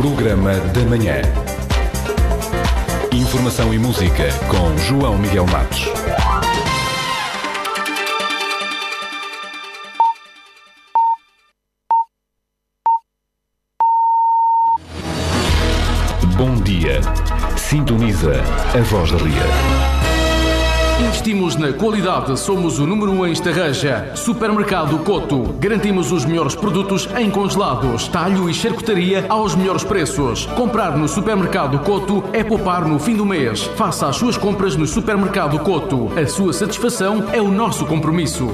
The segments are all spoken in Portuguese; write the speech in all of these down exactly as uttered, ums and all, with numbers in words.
Programa da Manhã. Informação e música com João Miguel Matos. Bom dia. Sintoniza a Voz da Ria. Investimos na qualidade, somos o número um em Estarreja. Supermercado Coto. Garantimos os melhores produtos em congelados, talho e charcutaria aos melhores preços. Comprar no Supermercado Coto é poupar no fim do mês. Faça as suas compras no Supermercado Coto. A sua satisfação é o nosso compromisso.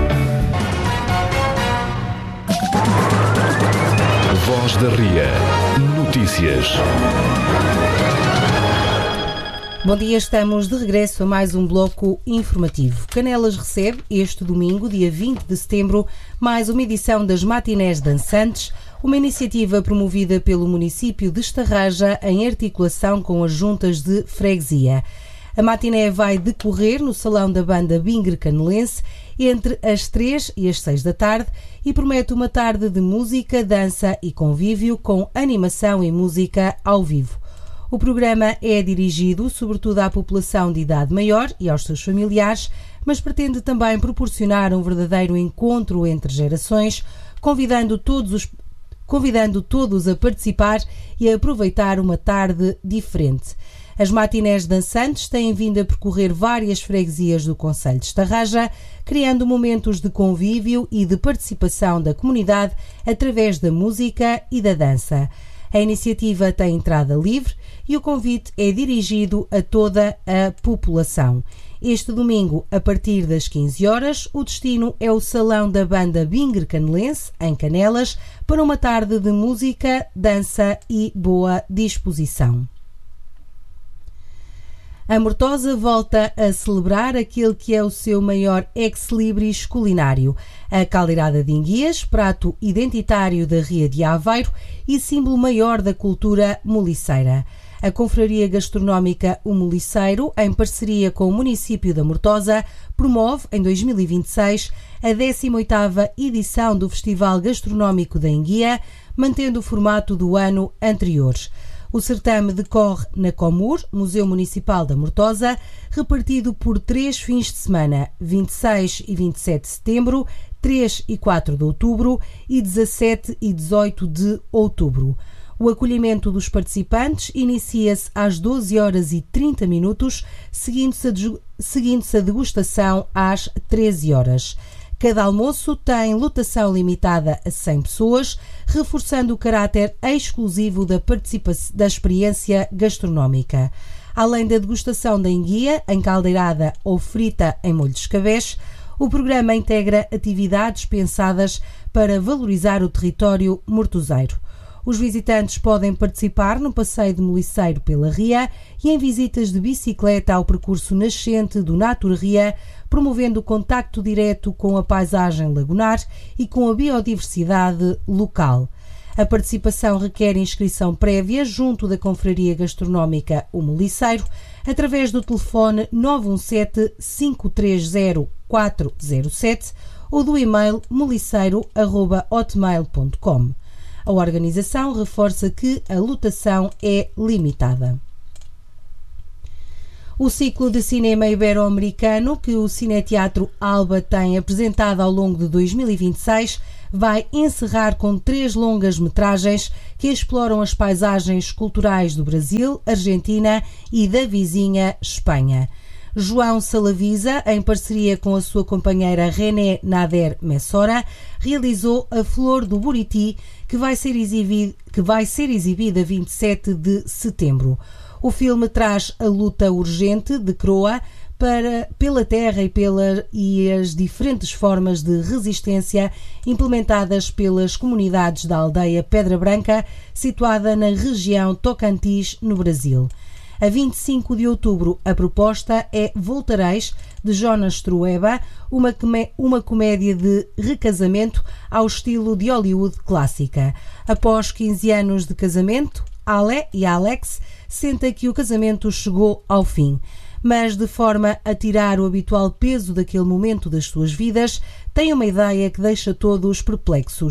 Voz da Ria. Notícias. Bom dia, estamos de regresso a mais um bloco informativo. Canelas recebe este domingo, dia vinte de setembro, mais uma edição das Matinés Dançantes, uma iniciativa promovida pelo município de Estarreja em articulação com as juntas de freguesia. A matiné vai decorrer no Salão da Banda Bingre Canelense entre as três e as seis da tarde e promete uma tarde de música, dança e convívio com animação e música ao vivo. O programa é dirigido sobretudo à população de idade maior e aos seus familiares, mas pretende também proporcionar um verdadeiro encontro entre gerações, convidando todos, os, convidando todos a participar e a aproveitar uma tarde diferente. As matinés dançantes têm vindo a percorrer várias freguesias do concelho de Estarreja, criando momentos de convívio e de participação da comunidade através da música e da dança. A iniciativa tem entrada livre e o convite é dirigido a toda a população. Este domingo, a partir das quinze horas, o destino é o Salão da Banda Bingre Canelense, em Canelas, para uma tarde de música, dança e boa disposição. A Mortosa volta a celebrar aquele que é o seu maior ex-libris culinário, a caldeirada de enguias, prato identitário da Ria de Aveiro e símbolo maior da cultura moliceira. A Confraria Gastronómica O Moliceiro, em parceria com o município da Mortosa, promove, em dois mil e vinte e seis, a décima oitava edição do Festival Gastronómico da Enguia, mantendo o formato do ano anterior. O certame decorre na Comur, Museu Municipal da Mortosa, repartido por três fins de semana, vinte e seis e vinte e sete de setembro, três e quatro de outubro e dezassete e dezoito de outubro. O acolhimento dos participantes inicia-se às doze horas e trinta minutos, seguindo-se a, seguindo-se a degustação às treze horas. Cada almoço tem lotação limitada a cem pessoas, reforçando o caráter exclusivo da, participação, da experiência gastronómica. Além da degustação da enguia, encaldeirada ou frita em molho de escabeche, o programa integra atividades pensadas para valorizar o território mortoseiro. Os visitantes podem participar no passeio de moliceiro pela Ria e em visitas de bicicleta ao percurso nascente do Natur Ria, promovendo o contacto direto com a paisagem lagunar e com a biodiversidade local. A participação requer inscrição prévia junto da Confraria Gastronómica O Moliceiro, através do telefone nove um sete, cinco três zero, quatro zero sete ou do e-mail moliceiro arroba hotmail ponto com. A organização reforça que a lotação é limitada. O ciclo de cinema ibero-americano que o Cineteatro Alba tem apresentado ao longo de dois mil e vinte e seis vai encerrar com três longas-metragens que exploram as paisagens culturais do Brasil, Argentina e da vizinha Espanha. João Salavisa, em parceria com a sua companheira René Nader Messora, realizou A Flor do Buriti, que vai ser exibida, que vai ser exibida vinte e sete de setembro. O filme traz a luta urgente de Croa para, pela terra e, pela, e as diferentes formas de resistência implementadas pelas comunidades da aldeia Pedra Branca, situada na região Tocantins, no Brasil. A vinte e cinco de outubro, a proposta é Voltareis, de Jonas Trueba, uma, comé- uma comédia de recasamento ao estilo de Hollywood clássica. Após quinze anos de casamento, Ale e Alex sentem que o casamento chegou ao fim, mas de forma a tirar o habitual peso daquele momento das suas vidas, têm uma ideia que deixa todos perplexos.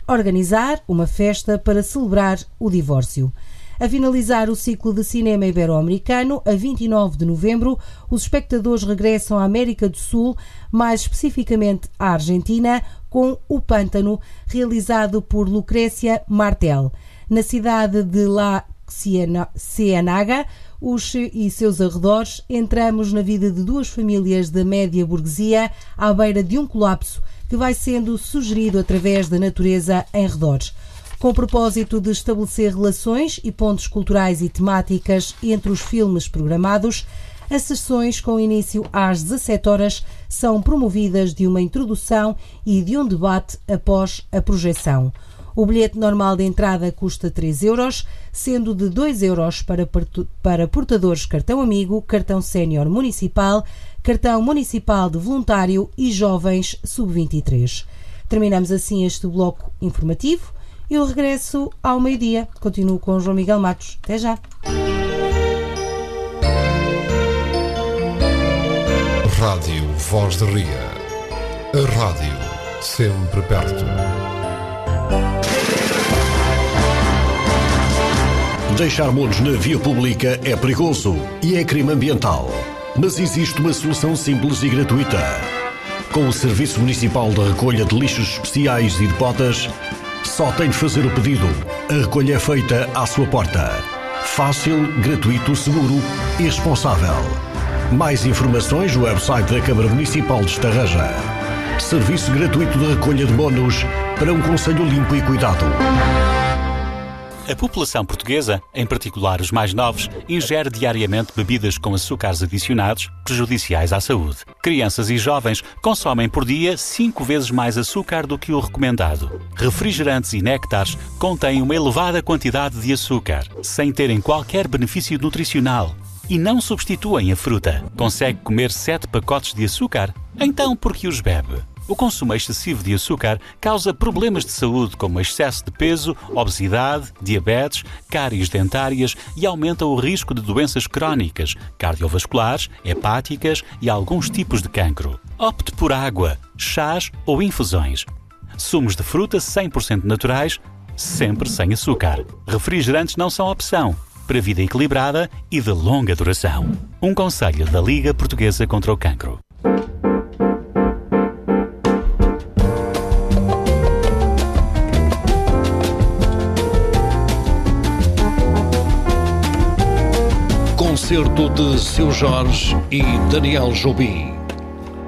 organizar uma festa para celebrar o divórcio. A finalizar o ciclo de cinema ibero-americano, a vinte e nove de novembro, os espectadores regressam à América do Sul, mais especificamente à Argentina, com O Pântano, realizado por Lucrécia Martel. Na cidade de La Ciénaga os, e seus arredores, entramos na vida de duas famílias da média burguesia à beira de um colapso que vai sendo sugerido através da natureza em redores. Com o propósito de estabelecer relações e pontos culturais e temáticas entre os filmes programados, as sessões com início às dezassete horas são promovidas de uma introdução e de um debate após a projeção. O bilhete normal de entrada custa três euros, sendo de dois euros para, para portadores cartão amigo, cartão sénior municipal, cartão municipal de voluntário e jovens sub vinte e três. Terminamos assim este bloco informativo. Eu regresso ao meio-dia. Continuo com o João Miguel Matos. Até já. Rádio Voz de Ria. A rádio sempre perto. Deixar monos na via pública é perigoso e é crime ambiental. Mas existe uma solução simples e gratuita. Com o Serviço Municipal de Recolha de Lixos Especiais e de Botas, só tem de fazer o pedido. A recolha é feita à sua porta. Fácil, gratuito, seguro e responsável. Mais informações no website da Câmara Municipal de Estarreja. Serviço gratuito de recolha de monos para um concelho limpo e cuidado. A população portuguesa, em particular os mais novos, ingere diariamente bebidas com açúcares adicionados, prejudiciais à saúde. Crianças e jovens consomem por dia cinco vezes mais açúcar do que o recomendado. Refrigerantes e néctares contêm uma elevada quantidade de açúcar, sem terem qualquer benefício nutricional. E não substituem a fruta. Consegue comer sete pacotes de açúcar? Então por que os bebe? O consumo excessivo de açúcar causa problemas de saúde como excesso de peso, obesidade, diabetes, cáries dentárias e aumenta o risco de doenças crónicas, cardiovasculares, hepáticas e alguns tipos de cancro. Opte por água, chás ou infusões. Sumos de fruta cem por cento naturais, sempre sem açúcar. Refrigerantes não são opção. Para vida equilibrada e de longa duração. Um conselho da Liga Portuguesa contra o Cancro. Concerto de Seu Jorge e Daniel Jobim.